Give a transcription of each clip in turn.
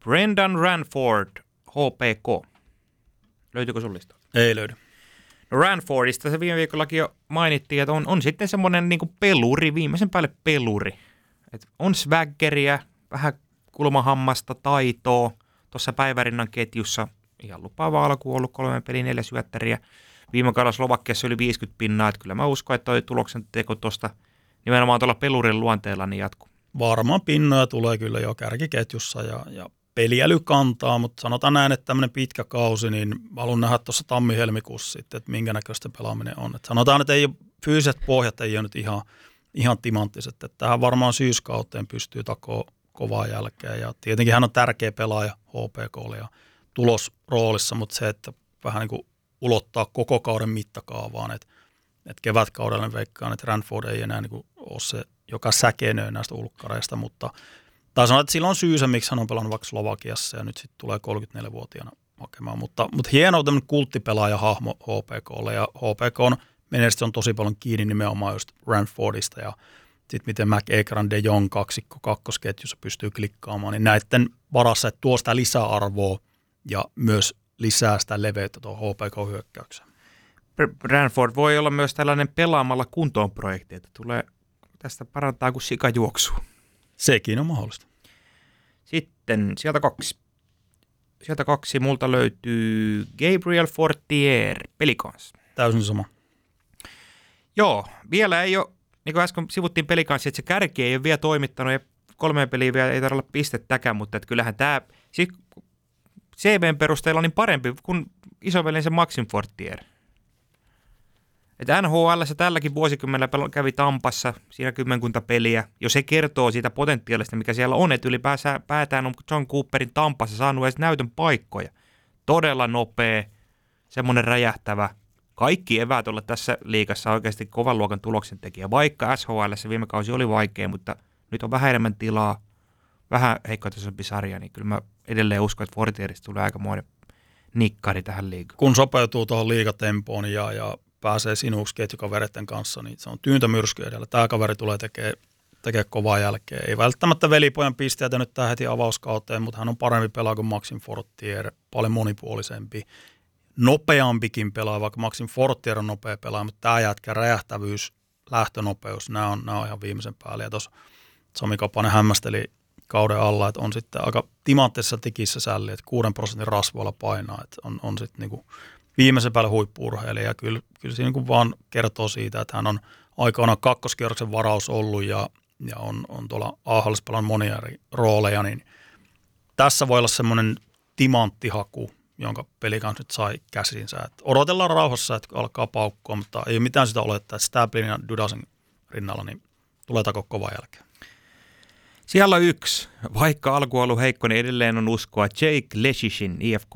Brendan Ranford, HPK. Löytyykö sun listaa? Ei löydy. No Ranfordista se viime viikollakin jo mainittiin, että on sitten semmoinen niin kuin peluri, viimeisen päälle peluri. Et on swaggeria, vähän kulmahammasta, taitoa. Tuossa päivärinnan ketjussa ihan lupaava alku, ollut 3 peliä 4 syöttäriä. Viime kaudella Slovakiassa yli 50 pinnaa, että kyllä mä uskon, että toi tuloksen teko tuosta nimenomaan tuolla pelurin luonteella niin jatkuu. Varmaan pinnoja tulee kyllä jo kärkiketjussa ja peliäly kantaa, mutta sanotaan näin, että tämmöinen pitkä kausi, niin haluan nähdä tuossa tammi-helmikuussa sitten, että minkä näköistä pelaaminen on. Että sanotaan, että fyysiset pohjat ei ole nyt ihan timanttiset, että tähän varmaan syyskauteen pystyy takoon kovaa jälkeen ja tietenkin hän on tärkeä pelaaja HPK:lle ja tulosroolissa, mutta se, että vähän niin kuin ulottaa koko kauden mittakaavaan, että kevätkaudella veikkaan, että Ranford ei enää niin kuin ole se, joka säkenöi näistä ulkkareista, mutta tai sanotaan, että sillä on syysä, miksi hän on pelannut vaikka Slovakiassa ja nyt sitten tulee 34-vuotiaana hakemaan, mutta hieno tämmöinen kulttipelaaja-hahmo HPK:lle ja HPK:n menestys on tosi paljon kiinni nimenomaan just Ranfordista ja sitten miten McEachran de Jong kaksikko kakkosketjussa pystyy klikkaamaan, niin näiden varassa, että tuo sitä lisäarvoa ja myös lisää sitä leveyttä tuohon HPK-hyökkäykseen. Ranford voi olla myös tällainen pelaamalla kuntoon projekti, että tulee tästä parantaa kuin sikajuoksua. Sekin on mahdollista. Sitten sieltä 2. Sieltä 2 multa löytyy Gabriel Fortier Pelicans. Täysin sama. Joo, vielä ei ole, niin kuin äsken sivuttiin Pelicansia, että se kärki ei ole vielä toimittanut ja 3 peliä vielä ei tarvitse olla pistettäkään, mutta että kyllähän tämä siis CVn perusteella on niin parempi kuin isoveljen se Maxim Fortier. Että NHL:ssä tälläkin vuosikymmenellä kävi Tampassa siinä 10 peliä. Jo se kertoo siitä potentiaalista, mikä siellä on, että ylipäätään on John Cooperin Tampassa saanut edes näytön paikkoja. Todella nopea, semmoinen räjähtävä. Kaikki eväät olla tässä liigassa oikeasti kovan luokan tuloksen tekijä. Vaikka SHL:ssä viime kausi oli vaikea, mutta nyt on vähän enemmän tilaa, vähän heikkotasoisempi sarja, niin kyllä mä edelleen uskon, että Fortierista tulee aikamoinen nikkari tähän liigaan. Kun sopeutuu tuohon liigatempoon ja pääsee sinuksi ketjukavereiden kanssa, niin se on tyyntämyrsky edellä. Tämä kaveri tulee tekee kovaa jälkeen. Ei välttämättä velipojan pisteitä nyt tähän heti avauskauteen, mutta hän on parempi pelaaja kuin Maxim Fortier, paljon monipuolisempi, nopeampikin pelaaja, vaikka Maxim Fortier on nopea pelaaja, mutta tämä jätkä räjähtävyys, lähtönopeus, nämä on ihan viimeisen päälle. Ja tuossa Sami Kapanen hämmästeli kauden alla, että on sitten aika timanttisessa tikissä sälli, että 6% rasvoilla painaa, että on sitten niinku viimeisen päälle huippu-urheilija ja kyllä siinä niin kuin vaan kertoo siitä, että hän on aikoinaan kakkoskierroksen varaus ollut ja on tuolla AHL:ssä pelannut monia eri rooleja, niin tässä voi olla semmoinen timanttihaku, jonka Pelicans nyt sai käsinsä. Että odotellaan rauhassa, että alkaa paukkua, mutta ei ole mitään sitä olettaa, että Stablin ja Dudasen rinnalla niin tulee tako kova jälkeen. Siellä 1, vaikka alku on ollut heikko, niin edelleen on uskoa Jake Leschyshyn IFK.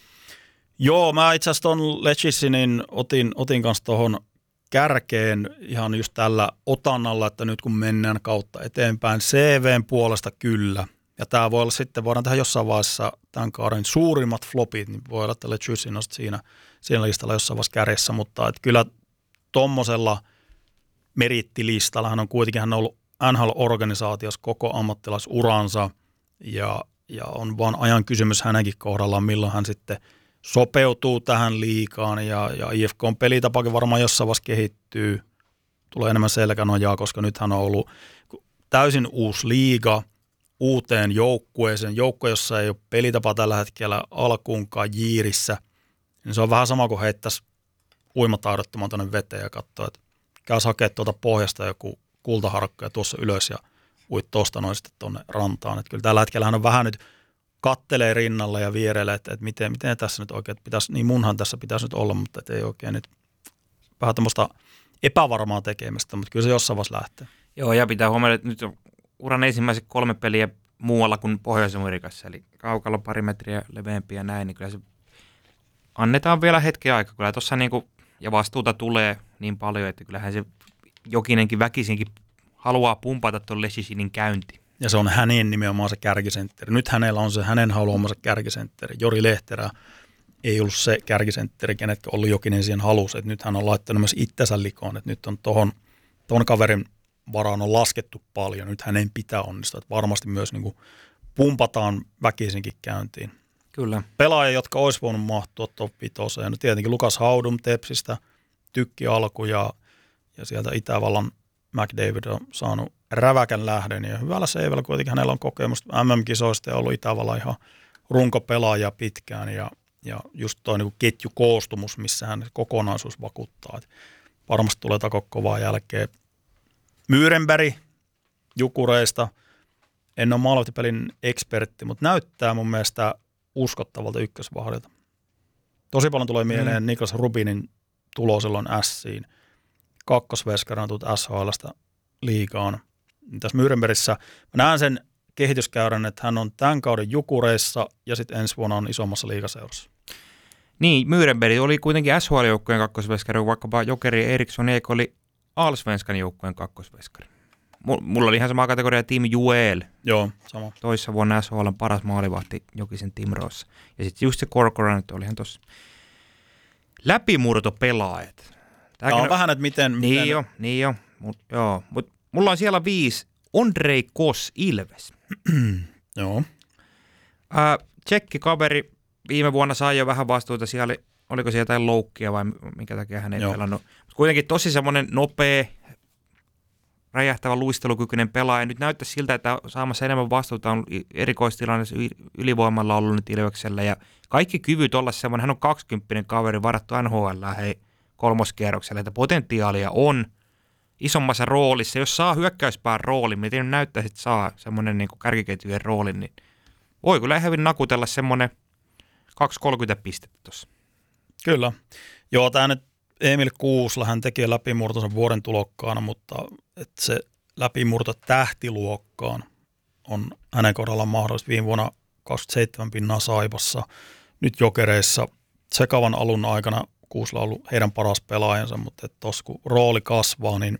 Joo, mä itse asiassa tuon Leschyshyn otin kanssa tuohon kärkeen ihan just tällä otannalla, että nyt kun mennään kautta eteenpäin, CVn puolesta kyllä. Ja tämä voi olla sitten, voidaan tehdä jossain vaiheessa tämän kauden suurimmat flopit, niin voi olla, että Leschyshyn on siinä listalla jossain vaiheessa kärjessä, mutta että kyllä tuommoisella merittilistalla hän on kuitenkin ollut NHL-organisaatiossa koko ammattilaisuransa ja on vaan ajan kysymys hänenkin kohdallaan, milloin hän sitten sopeutuu tähän liigaan ja IFK:n pelitapakin varmaan jossain vaiheessa kehittyy, tulee enemmän selkänojaa, koska nythän on ollut täysin uusi liiga uuteen joukkueeseen, joukkue, jossa ei ole pelitapa tällä hetkellä alkuunkaan jiirissä, niin se on vähän sama kuin heittäisi uimataidottoman tuonne veteen ja katsoo, että käys hakemaan tuolta pohjasta joku kultaharkka ja tuossa ylös ja uit tuosta noin sitten tuonne rantaan. Että kyllä tällä hetkellä hän on vähän nyt kattelee rinnalla ja vierelle, että miten tässä nyt oikein pitäisi, niin munhan tässä pitäisi nyt olla, mutta ei oikein nyt vähän tämmöistä epävarmaa tekemistä, mutta kyllä se jossain vaiheessa lähtee. Joo, ja pitää huomioida, että nyt on uran ensimmäiset 3 peliä muualla kuin Pohjois-Amerikassa, eli kaukalla pari metriä leveämpiä ja näin, niin kyllä se annetaan vielä hetken aikaa. Kyllä tuossa niinku, ja vastuuta tulee niin paljon, että kyllähän se jokinenkin väkisinkin haluaa pumpata tuon Leschyshyn käyntiin. Ja se on hänen nimenomaan se kärkisentteri. Nyt hänellä on se hänen haluamansa kärkisentteri. Jori Lehterä ei ollut se kärkisentteri, kenetkä ollut Jokinen siihen halusi. Et nyt hän on laittanut myös itsensä likoon. Et nyt on ton kaverin varaan on laskettu paljon. Nyt hänen pitää onnistua. Et varmasti myös niinku pumpataan väkisinkin käyntiin. Kyllä. Pelaajia, jotka olisi voinut mahtua top 5. No tietenkin Lukas Haudum Tepsistä, tykki alku ja sieltä Itävallan McDavid on saanut räväkän lähden. Ja hyvällä seivellä kuitenkin hänellä on kokemusta MM-kisoista ja ollut Itävallan ihan runkopelaaja pitkään. Ja just toi niin ketjukoostumus, missä hän kokonaisuus vakuuttaa. Et varmasti tulee kovaa jälkeen. Myyrenberg Jukureista. En ole maalivahtipelin ekspertti, mutta näyttää mun mielestä uskottavalta ykkösvahdilta. Tosi paljon tulee mieleen Niklas Rubinin tulo silloin Siin. Kakkosveskarina tullut SHL:stä liigaan. Tässä Myyrenbergissä mä näen sen kehityskäyrän, että hän on tämän kauden Jukureissa ja sitten ensi vuonna on isommassa liigaseurassa. Niin, Myyrenberg oli kuitenkin SHL-joukkueen kakkosveskari, vaikkapa Jokeri Eriksson Eek oli Allsvenskan joukkueen kakkosveskari. Mulla oli ihan sama kategoria Team Juel. Joo, sama. Toissa vuonna SHL:n paras maalivahti Jokisen Timroossa. Ja sitten just se Corcoran, olihan tuossa läpimurtopelaajat. Tämä on vähän, että miten... Niin jo. Mutta mulla on siellä 5. Ondrej Kos Ilves. Joo. Tsekki kaveri viime vuonna sai jo vähän vastuuta. Siellä oliko siellä jotain loukkia vai minkä takia hän ei pelannut. Mutta kuitenkin tosi semmoinen nopea, räjähtävä luistelukykyinen pelaaja. Nyt näyttää siltä, että saamassa enemmän vastuuta on erikoistilanne ylivoimalla ollut nyt Ilveksellä. Ja kaikki kyvyt olla semmoinen, hän on 20 kaveri varattu NHL kolmoskierrokselle, että potentiaalia on isommassa roolissa. Jos saa hyökkäyspään roolin, miten näyttää, että saa semmoinen niin kärkiketjujen roolin, niin voi kyllä hyvin nakutella semmoinen 2-30 pistettä tuossa. Kyllä. Joo, tämä nyt Emil Kuusla, hän teki läpimurtonsa vuoden tulokkaana, mutta että se läpimurto tähtiluokkaan on hänen kohdallaan mahdollista. Viime vuonna 27 pinnaa Saipassa, nyt Jokereissa sekavan alun aikana Kuusla on ollut heidän paras pelaajansa, mutta tuossa kun rooli kasvaa, niin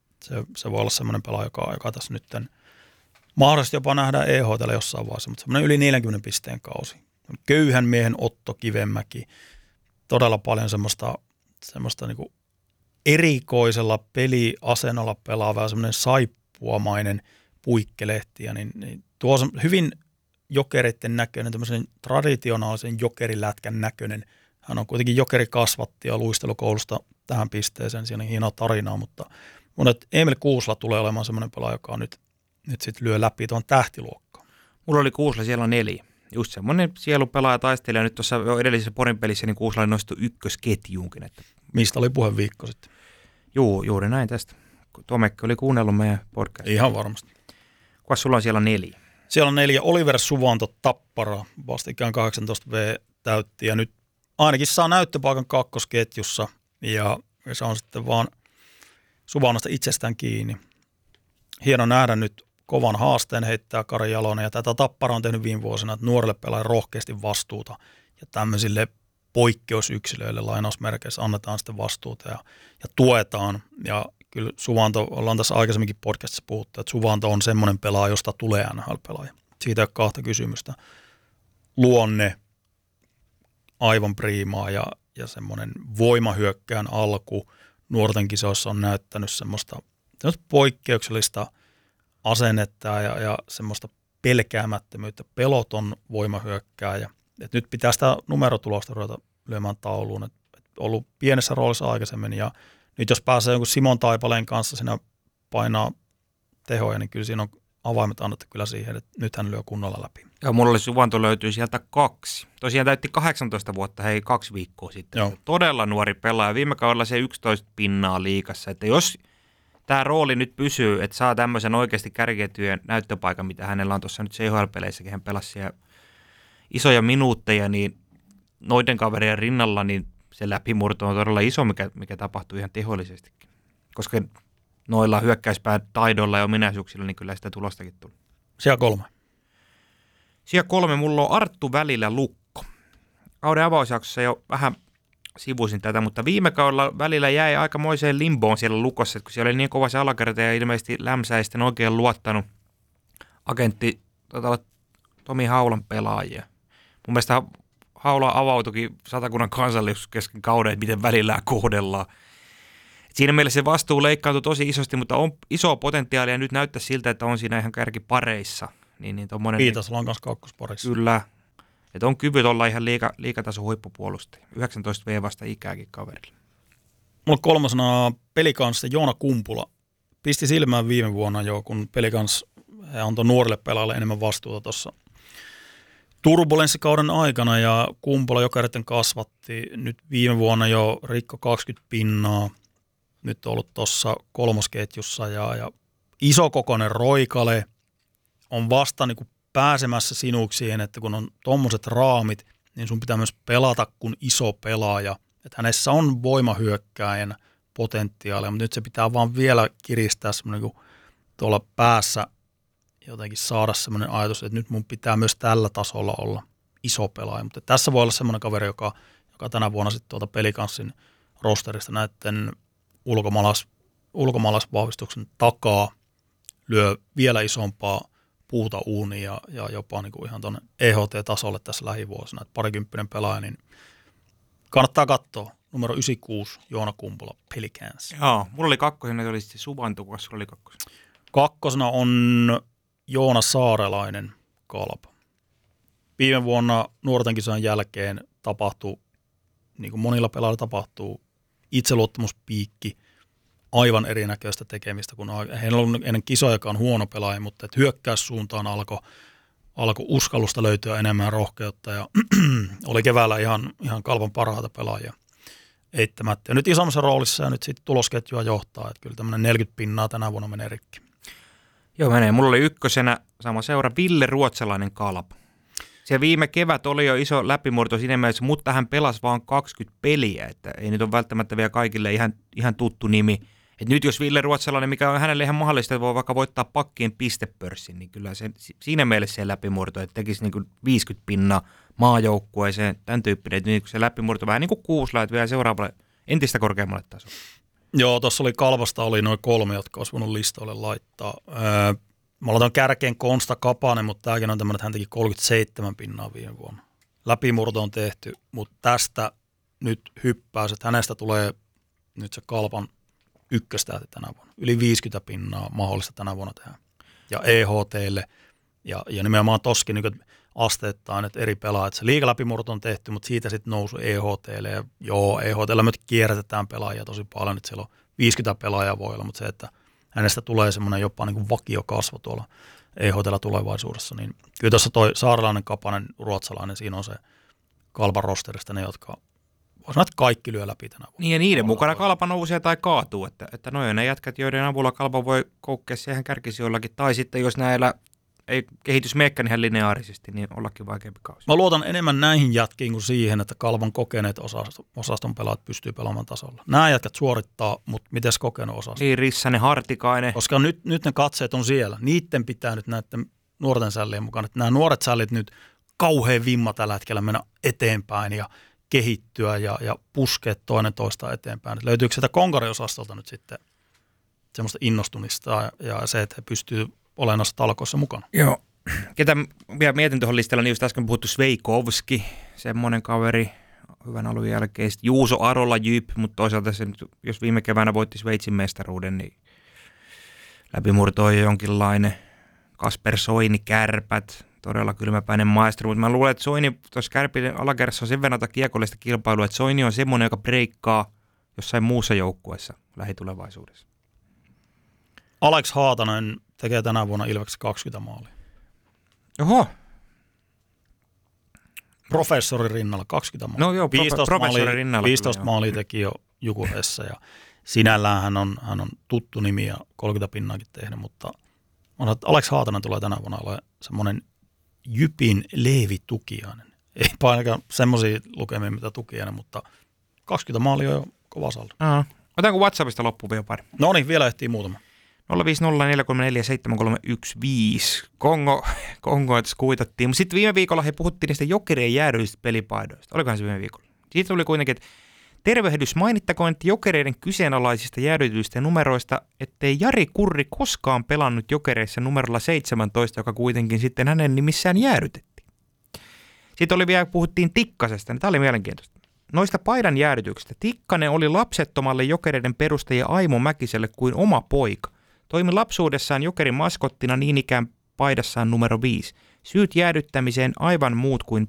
se voi olla semmoinen pelaaja, joka tässä nyt mahdollisesti jopa nähdään EHL jossain vaiheessa, mutta semmoinen yli 40 pisteen kausi. Köyhän miehen Otto Kivemäki, todella paljon semmoista niin kuin erikoisella peliasennolla pelaava, semmoinen saippuamainen puikkelehtiä, niin tuo on hyvin jokereiden näköinen, tämmöisen traditionaalisen jokerilätkän näköinen. Hän on kuitenkin jokerikasvatti ja luistelukoulusta tähän pisteeseen, siinä on hienoa tarinaa, mutta monet Emil Kuusla tulee olemaan semmoinen pelaaja, joka nyt sitten lyö läpi tuon tähtiluokkaan. Mulla oli Kuusla siellä 4. Just semmoinen sielupelaaja taistelija. Nyt tuossa edellisessä Porin pelissä niin Kuusla oli nostettu ykkösketjuunkin. Että... Mistä oli puhe viikko sitten? Juu, juuri näin tästä. Tomekki oli kuunnellut meidän podcastia. Ihan varmasti. Kukas sulla on siellä 4? Siellä on 4. Oliver Suvanto Tappara, vastikään 18V täytti ja nyt ainakin saa näyttöpaikan kakkosketjussa ja se on sitten vaan Suvannosta itsestään kiinni. Hieno nähdä nyt kovan haasteen heittää Kari Jalonen ja tätä Tappara on tehnyt viime vuosina, että nuorille pelaa rohkeasti vastuuta ja tämmöisille poikkeusyksilöille lainausmerkeissä annetaan sitten vastuuta ja tuetaan. Ja kyllä Suvanto, ollaan tässä aikaisemminkin podcastissa puhuttu, että Suvanto on semmoinen pelaaja, josta tulee NHL-pelaaja. Siitä ei ole kahta kysymystä. Luonne, aivan priimaa ja semmoinen voimahyökkään alku nuorten kisoissa on näyttänyt semmoista poikkeuksellista asennetta ja semmoista pelkäämättömyyttä, peloton voimahyökkääjä. Et nyt pitää sitä numerotulosta ruveta lyömään tauluun. Et ollut pienessä roolissa aikaisemmin ja nyt jos pääsee jonkun Simon Taipaleen kanssa siinä painaa tehoja, niin kyllä siinä on avaimet annettu kyllä siihen, että nyt hän lyö kunnolla läpi. Ja mulla oli Suvanto löytyy sieltä 2. Tosiaan täytti 18 vuotta, 2 viikkoa sitten. Joo. Todella nuori pelaaja. Viime kaudella se 11 pinnaa liigassa. Että jos tämä rooli nyt pysyy, että saa tämmöisen oikeasti kärkiketjujen näyttöpaikan, mitä hänellä on tuossa nyt CHL-peleissäkin, hän pelasi siellä isoja minuutteja, niin noiden kaverien rinnalla niin se läpimurto on todella iso, mikä tapahtuu ihan tehollisestikin. Koska noilla hyökkäyspään taidoilla ja ominaisuuksilla, niin kyllä sitä tulostakin tuli. Siellä 3. Siellä 3 mulla on Arttu Välillä Lukko. Kauden avausjaksossa jo vähän sivusin tätä, mutta viime kaudella Välillä jäi aikamoiseen limboon siellä Lukossa, että kun siellä oli niin kova se alakerta ja ilmeisesti Lämsä ei sitten oikein luottanut agentti Tomi Haulan pelaajia. Mun mielestä Haula avautuikin Satakunnan Kansallisuus kesken kauden, että miten Välillä kohdellaan. Siinä mielessä se vastuu leikkaantui tosi isosti, mutta on iso potentiaalia ja nyt näyttää siltä, että on siinä ihan kärkipareissa. Niin tommonen, Viitasalo on kanssa kakkosparissa. Kyllä. Että on kyvyt olla ihan liikatason huippupuolustaja. 19 V vasta ikääkin kaverille. Mulla on kolmosena Pelicans Joona Kumpula. Pisti silmään viime vuonna jo, kun Pelicans antoi nuorille pelaajille enemmän vastuuta tuossa turbulenssikauden aikana ja Kumpula Jokereiden kasvatti. Nyt viime vuonna jo rikko 20 pinnaa. Nyt on ollut tuossa kolmosketjussa ja isokokoinen roikale on vasta niin kuin pääsemässä sinuksiin, että kun on tommoset raamit, niin sun pitää myös pelata kuin iso pelaaja. Että hänessä on voimahyökkääjän potentiaalia, mutta nyt se pitää vaan vielä kiristää semmoinen niin tuolla päässä jotenkin saada semmoinen ajatus, että nyt mun pitää myös tällä tasolla olla iso pelaaja. Mutta tässä voi olla semmoinen kaveri, joka tänä vuonna sitten tuolta Pelicansin rosterista näiden ulkomaalaisvahvistuksen takaa lyö vielä isompaa puuta uunia ja jopa niin kuin ihan tuonne EHT-tasolle tässä lähivuosina. Että parikymppinen pelaaja, niin kannattaa katsoa. Numero 96, Joona Kumpula, Pelicans. Joo, mulla oli kakkosena, oli sitten Suvanto, kuka sulla oli kakkosena? Kakkosena on Joona Saarelainen, Kalpa. Viime vuonna nuorten kisojen jälkeen tapahtui, niin kuin monilla pelaajilla tapahtuu, itseluottamuspiikki, aivan erinäköistä tekemistä, kun heillä on ennen kisojakaan huono pelaaja, mutta hyökkäyssuuntaan alkoi uskallusta löytyä enemmän rohkeutta ja oli keväällä ihan Kalpan parhaita pelaajia eittämättä. Ja nyt isommassa roolissa ja nyt sitten tulosketjua johtaa, että kyllä tämmöinen 40 pinnaa tänä vuonna menee rikki. Joo, menee. Mulla oli ykkösenä sama seura Ville Ruotsalainen Kalpa. Se viime kevät oli jo iso läpimurto siinä mielessä, mutta hän pelasi vaan 20 peliä, että ei nyt ole välttämättä vielä kaikille ihan tuttu nimi. Et nyt jos Ville Ruotsalainen, mikä on hänelle ihan mahdollista, että voi vaikka voittaa pakkien pistepörssin, niin kyllä se, siinä mielessä se läpimurto, että tekisi niin kuin 50 pinnaa maajoukkueeseen, tämän tyyppinen, että niin se läpimurto vähän niin kuin Kuusla, että vielä seuraavalle entistä korkeammalle tasolle. Joo, tuossa oli Kalpasta oli noin 3, jotka olisi voinut listoille laittaa. Mä laitan kärkeen Konsta Kapanen, mutta tämäkin on tämmöinen, että hän teki 37 pinnaa viime vuonna. Läpimurto on tehty, mutta tästä nyt hyppäys, että hänestä tulee nyt se Kalpan ykköstähti tänä vuonna. Yli 50 pinnaa mahdollista tänä vuonna tehdä. Ja EHT:lle ja nimenomaan toskin niin asteittain, että eri pelaajat. Se liigaläpimurto on tehty, mutta siitä sitten nousu EHT:lle. Ja joo, EHT:llä me kierrätetään pelaajia tosi paljon, että siellä on 50 pelaajaa voi olla, mutta se, että hänestä tulee semmoinen jopa niin kuin vakiokasvo tuolla EHT:llä tulevaisuudessa, niin kyllä tuossa toi saarelainen, Kapanen, ruotsalainen, siinä on se Kalpan rosterista ne, jotka voisi näitä kaikki lyö läpi tänä vuonna. Niin ja niiden mukana Kalpa nousee tai kaatuu, että noin on ne jätkät, joiden avulla Kalpa voi koukkea siihen kärkisijoillakin, tai sitten jos näillä ei kehitys meekään ihan lineaarisesti, niin ollakin vaikeampi kausi. Mä luotan enemmän näihin jätkiin kuin siihen, että Kalpan kokeneet osaston pelaajat pystyy pelaamaan tasolla. Nämä jätkät suorittaa, mutta mites kokenut osasto? Niin, Rissanen, Hartikainen. Koska nyt ne katseet on siellä. Niiden pitää nyt näiden nuorten sällien mukaan. Että nämä nuoret sällit nyt kauhean vimma tällä hetkellä mennä eteenpäin ja kehittyä ja puskea toinen toista eteenpäin. Et löytyykö sieltä konkariosastolta nyt sitten semmoista innostumista ja se, että he pystyy olemaan noissa talkoissa mukana? Joo. Ketä vielä mietin tuohon listalla, niin just äsken puhuttu Sveikovski, semmoinen kaveri hyvän alun jälkeen. Sitten Juuso Arola Jyp, mutta toisaalta se nyt, jos viime keväänä voitti Sveitsin mestaruuden, niin läpimurto on jonkinlainen. Kasper Soini, Kärpät, todella kylmäpäinen maestro, mutta mä luulen, että Soini tuossa Kärpien alakerrassa on sen verran kiekollista kilpailua, että Soini on semmoinen, joka breikkaa jossain muussa joukkueessa lähitulevaisuudessa. Alex Haatanen tekee tänä vuonna Ilveksessä 20 maalia. Oho. Professori rinnalla 20 maalia. No joo, professori rinnalla. 15 maalia teki jo Jukureissa ja sinällään hän on tuttu nimi ja 30 pinnaakin tehnyt, mutta Alex Haatanen tulee tänä vuonna olemaan semmoinen Jypin Leevi Tukiainen. Ei ainakaan semmoisia lukemia, mitä Tukiainen, mutta 20 maalia on jo kova saldo. Otanko WhatsAppista loppuun vielä pari? No niin, vielä ehtii muutama. 050434735. Kongo, että skuitattiin. Mutta sitten viime viikolla he puhuttiin niistä Jokerien jäädyistä pelipaidoista. Olikohan se viime viikolla? Siitä tuli kuitenkin, että tervehdys mainittakoon, että Jokereiden kyseenalaisista jäädytyistä numeroista, ettei Jari Kurri koskaan pelannut Jokereissa numerolla 17, joka kuitenkin sitten hänen nimissään jäädytettiin. Sitten puhuttiin Tikkasesta, niin tämä oli mielenkiintoista. Noista paidan jäädytyksistä Tikkanen oli lapsettomalle Jokereiden perustaja Aimo Mäkiselle kuin oma poika. Toimi lapsuudessaan Jokerin maskottina niin ikään paidassaan numero 5. Syyt jäädyttämiseen aivan muut kuin